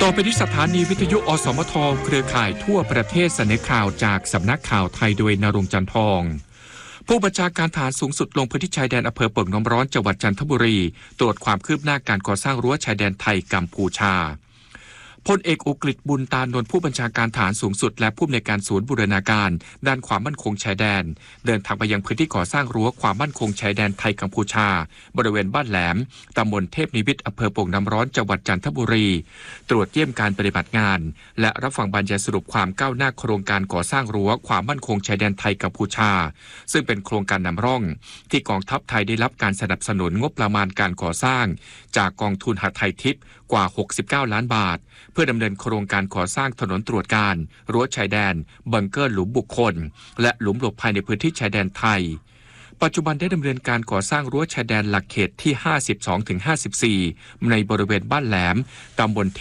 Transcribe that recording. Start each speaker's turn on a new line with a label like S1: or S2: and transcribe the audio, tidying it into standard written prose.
S1: ต่อไปที่สถานีวิทยุอสมทเครือข่ายทั่วประเทศเสนอข่าวจากสำนักข่าวไทยโดยณรงค์ จันทองผู้บัญชาการทหารสูงสุดลงพื้นที่ชายแดนอำเภอโป่งน้ำร้อนจังหวัดจันทบุรีตรวจความคืบหน้าการก่อสร้างรั้วชายแดนไทยกัมพูชาพลเอกอุกฤษบุญตานนท์ผู้บัญชาการทหารสูงสุดและผู้อำนวยการศูนย์บูรณาการด้านความมั่นคงชายแดนเดินทางไปยังพื้นที่ก่อสร้างรั้วความมั่นคงชายแดนไทยกัมพูชาบริเวณบ้านแหลมตำบลเทพนิมิตรอำเภอโป่งน้ำร้อนจังหวัดจันทบุรีตรวจเยี่ยมการปฏิบัติงานและรับฟังบรรยายสรุปความก้าวหน้าโครงการก่อสร้างรั้วความมั่นคงชายแดนไทยกัมพูชาซึ่งเป็นโครงการนำร่องที่กองทัพไทยได้รับการสนับสนุนงบประมาณการก่อสร้างจากกองทุนหทัยทิพย์กว่า69ล้านบาทเพื่อดำเนินโครงการก่อสร้างถนนตรวจการรั้วชายแดนบังเกอร์หลุมบุคคลและหลุมหลบภัยในพื้นที่ชายแดนไทยปัจจุบันได้ดำเนินการก่อสร้างรั้วชายแดนหลักเขตที่ 52-54 ในบริเวณบ้านแหลมตำบล